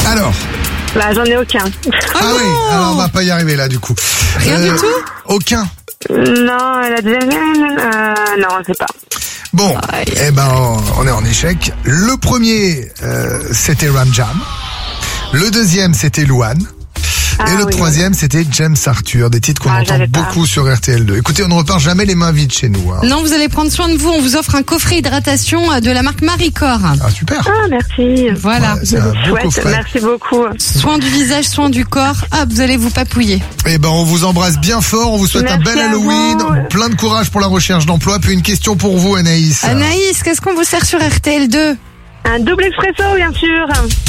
Alors. Bah, j'en ai aucun. Ah oui, alors on va pas y arriver là du coup. Rien du tout? Aucun. Non, la deuxième, non, je sais pas. Bon, eh ben on est en échec. Le premier, c'était Ram Jam. Le deuxième, c'était Louane. Et le troisième, c'était James Arthur, des titres qu'on entend beaucoup sur RTL2. Écoutez, on ne repart jamais les mains vides chez nous. Hein. Non, vous allez prendre soin de vous. On vous offre un coffret hydratation de la marque Maricor. Ah, super. Ah, merci. Voilà. Ouais, c'est un beau coffret. Merci beaucoup. Soin du visage, soin du corps. Hop, vous allez vous papouiller. Eh ben, on vous embrasse bien fort. On vous souhaite un bel Halloween. Plein de courage pour la recherche d'emploi. Puis une question pour vous, Anaïs. Anaïs, qu'est-ce qu'on vous sert sur RTL2? Un double expresso, bien sûr.